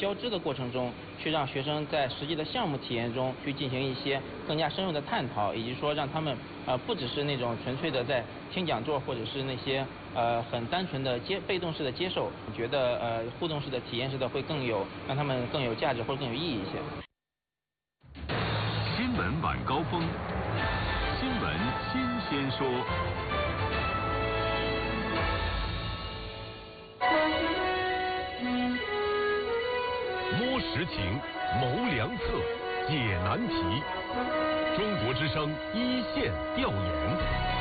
交织的过程中，去让学生在实际的项目体验中去进行一些更加深入的探讨，以及说让他们不只是那种纯粹的在听讲座或者是那些很单纯的被动式的接受，觉得互动式的体验式的会让他们更有价值或者更有意义一些。 新闻晚高峰，新闻新鲜说。摸实情，谋良策，解难题。中国之声一线调研。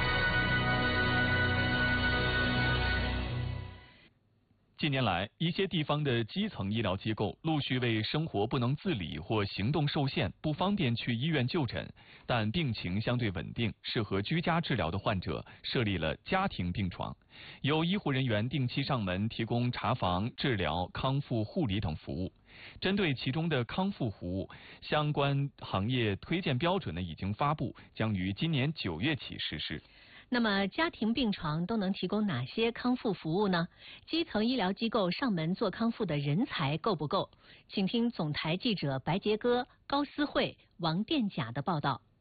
近年来，一些地方的基层医疗机构陆续为生活不能自理或行动受限、不方便去医院就诊，但病情相对稳定、适合居家治疗的患者，设立了家庭病床，由医护人员定期上门提供查房、治疗、康复护理等服务。针对其中的康复服务，相关行业推荐标准已经发布，将于今年9月起实施。 那么家庭病床都能提供哪些康复服务呢？基层医疗机构上门做康复的人才够不够？请听总台记者白杰哥、高思慧、王殿甲的报道。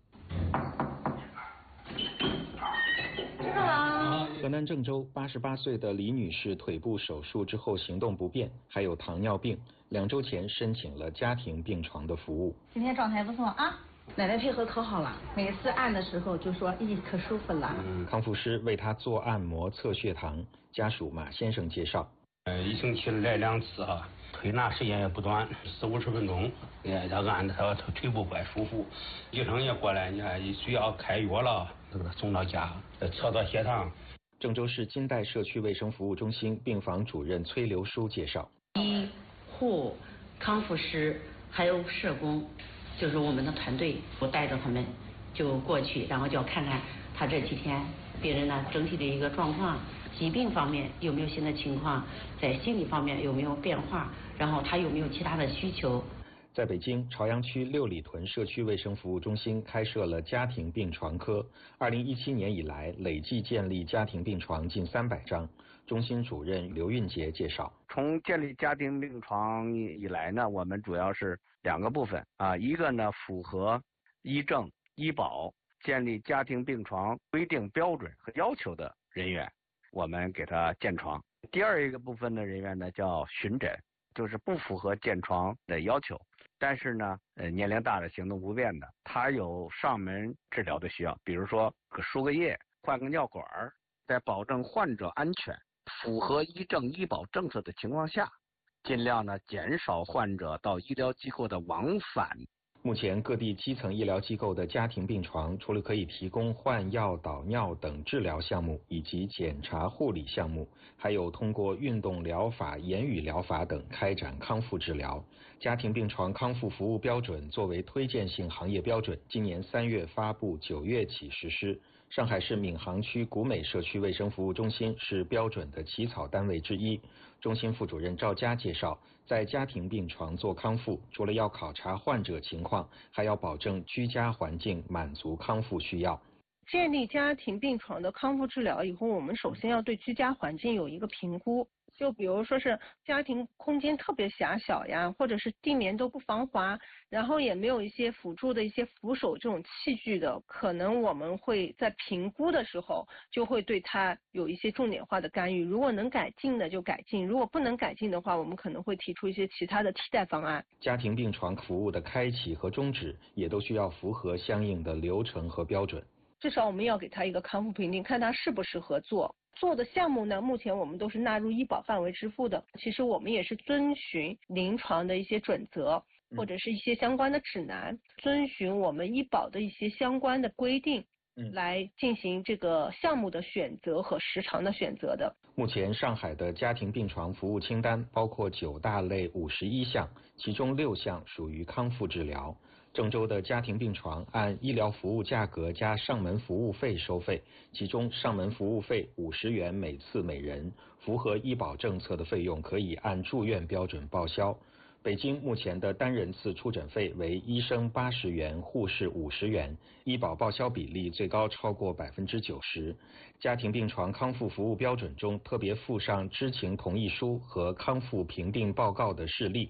河南郑州88岁的李女士腿部手术之后行动不便，还有糖尿病，2周前申请了家庭病床的服务。 今天状态不错啊。奶奶配合可好了，每次按的时候就说咦可舒服了。 康复师为他做按摩测血糖，家属马先生介绍。 1星期来2次哈，推拿时间也不短，40-50分钟，他按的他腿部怪舒服。医生也过来，你看需要开药了，送到家测到血糖。 郑州市金代社区卫生服务中心病房主任崔留书介绍， 医护、康复师还有社工。就是我们的团队，我带着他们就过去，然后就要看看他这几天病人呢整体的一个状况，疾病方面有没有新的情况，在心理方面有没有变化，然后他有没有其他的需求。 在北京朝阳区6里屯社区卫生服务中心开设了家庭病床科，2017年以来累计建立家庭病床近300张。中心主任刘运杰介绍， 从建立家庭病床以来呢，我们主要是2个部分啊，一个呢符合医政医保建立家庭病床规定标准和要求的人员，我们给他建床。第二一个部分的人员呢叫巡诊，就是不符合建床的要求，但是呢年龄大的行动不便的，他有上门治疗的需要，比如说输个液、换个尿管，在保证患者安全、符合医政医保政策的情况下，尽量呢减少患者到医疗机构的往返。 目前各地基层医疗机构的家庭病床除了可以提供换药、导尿等治疗项目以及检查护理项目，还有通过运动疗法、言语疗法等开展康复治疗。家庭病床康复服务标准作为推荐性行业标准，今年3月发布，9月起实施。上海市闵行区古美社区卫生服务中心是标准的起草单位之一。中心副主任赵佳介绍，在家庭病床做康复，除了要考察患者情况，还要保证居家环境满足康复需要。 建立家庭病床的康复治疗以后，我们首先要对居家环境有一个评估，就比如说是家庭空间特别狭小呀，或者是地面都不防滑，然后也没有一些辅助的一些扶手这种器具的，可能我们会在评估的时候就会对它有一些重点化的干预，如果能改进的就改进，如果不能改进的话，我们可能会提出一些其他的替代方案。 家庭病床服务的开启和终止也都需要符合相应的流程和标准。 至少我们要给他一个康复评定，看他适不适合做的项目呢，目前我们都是纳入医保范围支付的。其实我们也是遵循临床的一些准则，或者是一些相关的指南，遵循我们医保的一些相关的规定，来进行这个项目的选择和时长的选择的。 目前上海的家庭病床服务清单包括9大类51项，其中6项属于康复治疗。郑州的家庭病床按医疗服务价格加上门服务费收费，其中上门服务费50元每次每人，符合医保政策的费用可以按住院标准报销。北京目前的单人次出诊费为医生80元，护士50元，医保报销比例最高超过90%。家庭病床康复服务标准中特别附上知情同意书和康复评定报告的事例，